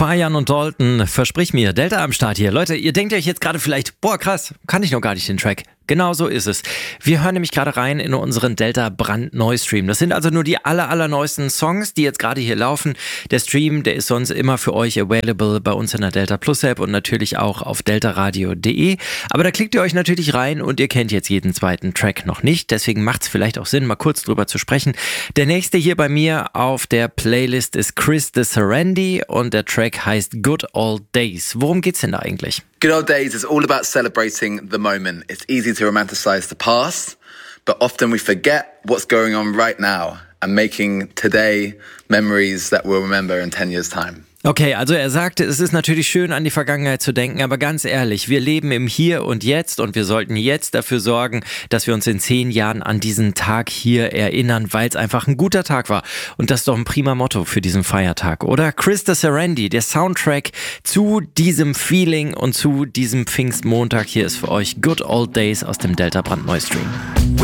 Fajan und Dalton, versprich mir, Delta am Start hier. Leute, ihr denkt euch jetzt gerade vielleicht, boah krass, kann ich noch gar nicht den Track. Genau so ist es. Wir hören nämlich gerade rein in unseren Delta brandneu-Stream. Das sind also nur die allerneuesten Songs, die jetzt gerade hier laufen. Der Stream, der ist sonst immer für euch available bei uns in der Delta Plus App und natürlich auch auf deltaradio.de. Aber da klickt ihr euch natürlich rein und ihr kennt jetzt jeden zweiten Track noch nicht. Deswegen macht es vielleicht auch Sinn, mal kurz drüber zu sprechen. Der nächste hier bei mir auf der Playlist ist Chris de Serendi und der Track heißt Good Old Days. Worum geht's denn da eigentlich? Good Old Days is all about celebrating the moment. It's easy to romanticize the past, but often we forget what's going on right now and making today memories that we'll remember in 10 years' time. Okay, also er sagte, es ist natürlich schön, an die Vergangenheit zu denken, aber ganz ehrlich, wir leben im Hier und Jetzt und wir sollten jetzt dafür sorgen, dass wir uns in 10 Jahren an diesen Tag hier erinnern, weil es einfach ein guter Tag war. Und das ist doch ein prima Motto für diesen Feiertag, oder? Chris de Serendi, der Soundtrack zu diesem Feeling und zu diesem Pfingstmontag. Hier ist für euch Good Old Days aus dem Delta brandneu Stream.